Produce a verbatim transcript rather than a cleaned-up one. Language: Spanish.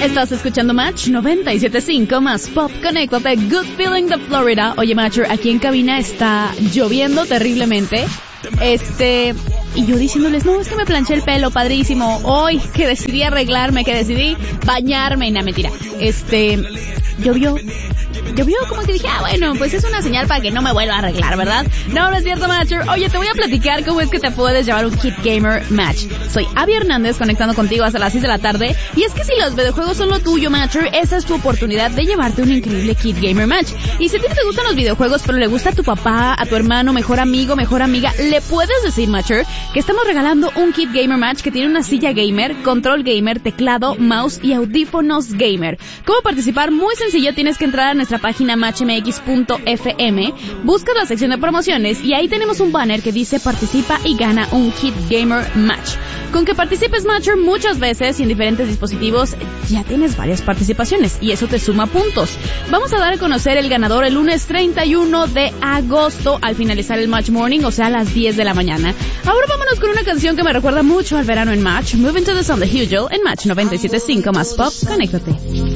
Estás escuchando Match noventa y siete punto cinco más Pop. Conéctate, Good Feeling de Florida. Oye, Matcher, aquí en cabina está lloviendo terriblemente. Este... Y yo diciéndoles, no, es que me planché el pelo, padrísimo. Hoy que decidí arreglarme, que decidí bañarme. No, mentira. Este... Llovió. Llovió, como que dije, ah, bueno, pues es una señal para que no me vuelva a arreglar, ¿verdad? No, no es cierto, Matcher. Oye, te voy a platicar cómo es que te puedes llevar un Kid Gamer Match. Soy Abby Hernández, conectando contigo hasta las seis de la tarde. Y es que si los videojuegos son lo tuyo, Matcher, esa es tu oportunidad de llevarte un increíble Kid Gamer Match. Y si a ti te gustan los videojuegos, pero le gusta a tu papá, a tu hermano, mejor amigo, mejor amiga, le puedes decir, Matcher, que estamos regalando un Kid Gamer Match que tiene una silla gamer, control gamer, teclado, mouse y audífonos gamer. ¿Cómo participar? Muy sencillo, tienes que entrar a nuestra página match m x punto f m, buscas la sección de promociones y ahí tenemos un banner que dice participa y gana un Kid Gamer Match. Con que participes, Matcher, muchas veces y en diferentes dispositivos, ya tienes varias participaciones y eso te suma puntos. Vamos a dar a conocer el ganador el lunes treinta y uno de agosto al finalizar el Match Morning, o sea, a las diez de la mañana. Ahora vámonos con una canción que me recuerda mucho al verano en Match, Moving to the Sun de Hugel en Match noventa y siete punto cinco más Pop. Conéctate.